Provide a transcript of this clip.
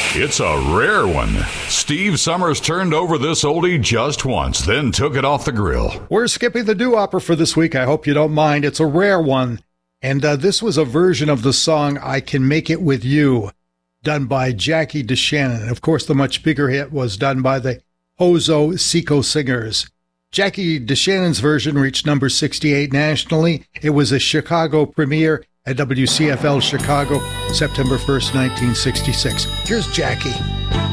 It's a rare one. Steve Summers turned over this oldie just once, then took it off the grill. We're skipping the doo-opper for this week. I hope you don't mind. It's a rare one. And this was a version of the song I Can Make It With You, done by Jackie DeShannon. Of course, the much bigger hit was done by the Hozo Seco Singers. Jackie DeShannon's version reached number 68 nationally. It was a Chicago premiere at WCFL Chicago, September 1st, 1966. Here's Jackie.